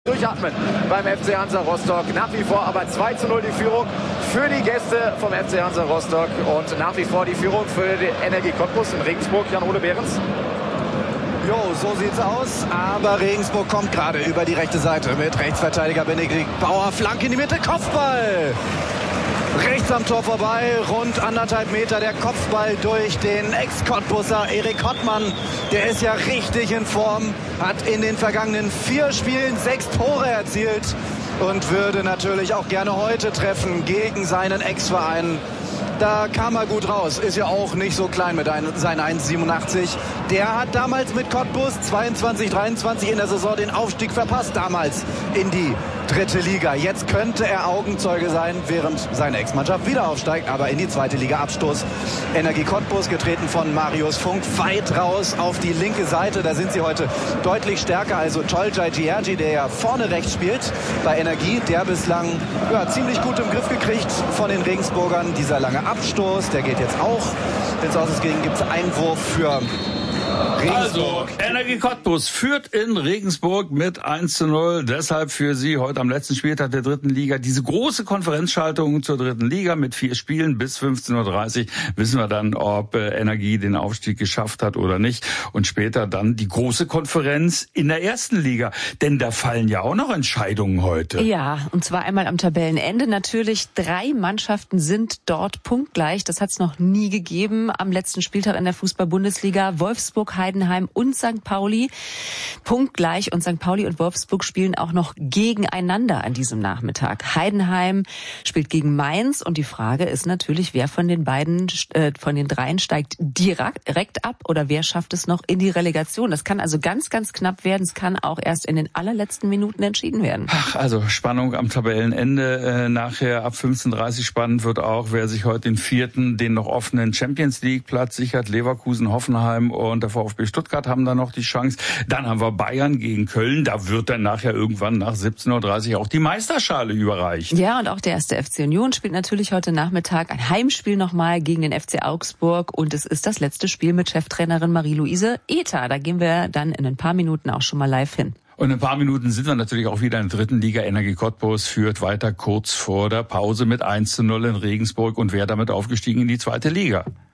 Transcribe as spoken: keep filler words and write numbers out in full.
Durchatmen beim F C Hansa Rostock. Nach wie vor aber zwei zu null die Führung für die Gäste vom F C Hansa Rostock und nach wie vor die Führung für die Energie Cottbus in Regensburg. Jan-Ole Behrens. Jo, so sieht's aus, aber Regensburg kommt gerade über die rechte Seite mit Rechtsverteidiger Benedikt Bauer, Flanke in die Mitte, Kopfball! Rechts am Tor vorbei, rund anderthalb Meter der Kopfball durch den Ex-Cottbusser Erik Hottmann. Der ist ja richtig in Form, hat in den vergangenen vier Spielen sechs Tore erzielt und würde natürlich auch gerne heute treffen gegen seinen Ex-Verein. Da kam er gut raus, ist ja auch nicht so klein mit seinen eins Komma siebenundachtzig. Der hat damals mit Cottbus zweiundzwanzig dreiundzwanzig in der Saison den Aufstieg verpasst, damals in die dritte Liga. Jetzt könnte er Augenzeuge sein, während seine Ex-Mannschaft wieder aufsteigt, aber in die zweite Liga Abstoß. Energie Cottbus, getreten von Marius Funk, weit raus auf die linke Seite. Da sind sie heute deutlich stärker. Also Tolcay Giergi, der ja vorne rechts spielt bei Energie, der bislang ja, ziemlich gut im Griff gekriegt von den Regensburgern. Dieser lange Abstoß, der geht jetzt auch. Ins Ausgegen gibt es Einwurf für Also, Energie Cottbus führt in Regensburg mit eins zu null. Deshalb für Sie heute am letzten Spieltag der dritten Liga diese große Konferenzschaltung zur dritten Liga mit vier Spielen bis fünfzehn Uhr dreißig. Wissen wir dann, ob äh, Energie den Aufstieg geschafft hat oder nicht. Und später dann die große Konferenz in der ersten Liga. Denn da fallen ja auch noch Entscheidungen heute. Ja, und zwar einmal am Tabellenende. Natürlich, drei Mannschaften sind dort punktgleich. Das hat es noch nie gegeben am letzten Spieltag in der Fußball-Bundesliga. Wolfsburg, Heidenheim und Sankt Pauli punktgleich, und Sankt Pauli und Wolfsburg spielen auch noch gegeneinander an diesem Nachmittag. Heidenheim spielt gegen Mainz und die Frage ist natürlich, wer von den beiden, äh, von den dreien steigt direkt ab oder wer schafft es noch in die Relegation. Das kann also ganz, ganz knapp werden. Es kann auch erst in den allerletzten Minuten entschieden werden. Ach, also Spannung am Tabellenende. Äh, nachher ab fünfzehn Uhr dreißig spannend wird auch, wer sich heute den vierten, den noch offenen Champions League Platz sichert. Leverkusen, Hoffenheim und der VfB Stuttgart haben da noch die Chance. Dann haben wir Bayern gegen Köln. Da wird dann nachher irgendwann nach siebzehn Uhr dreißig auch die Meisterschale überreicht. Ja, und auch der erste F C Union spielt natürlich heute Nachmittag ein Heimspiel nochmal gegen den F C Augsburg. Und es ist das letzte Spiel mit Cheftrainerin Marie-Louise Ether. Da gehen wir dann in ein paar Minuten auch schon mal live hin. Und in ein paar Minuten sind wir natürlich auch wieder in der dritten Liga. Energie Cottbus führt weiter kurz vor der Pause mit eins zu null in Regensburg und wäre damit aufgestiegen in die zweite Liga.